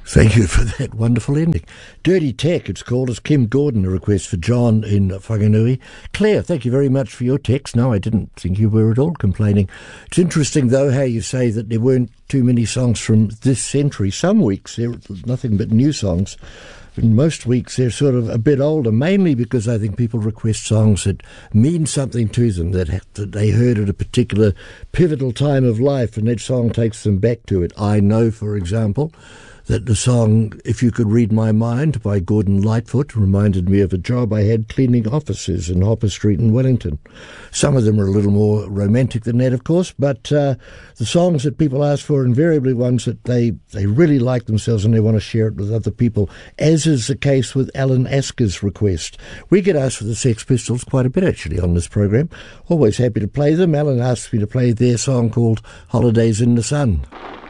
Thank you for that wonderful ending. Dirty Tech, it's called, as Kim Gordon, a request for John in Whanganui. Claire, thank you very much for your text. No, I didn't think you were at all complaining. It's interesting, though, how you say that there weren't too many songs from this century. Some weeks there are nothing but new songs. In most weeks they're sort of a bit older, mainly because I think people request songs that mean something to them, that they heard at a particular pivotal time of life, and that song takes them back to it. I know, for example, that the song If You Could Read My Mind by Gordon Lightfoot reminded me of a job I had cleaning offices in Hopper Street in Wellington. Some of them are a little more romantic than that, of course, but the songs that people ask for are invariably ones that they really like themselves and they want to share it with other people, as is the case with Alan Asker's request. We get asked for the Sex Pistols quite a bit, actually, on this program. Always happy to play them. Alan asked me to play their song called Holidays in the Sun.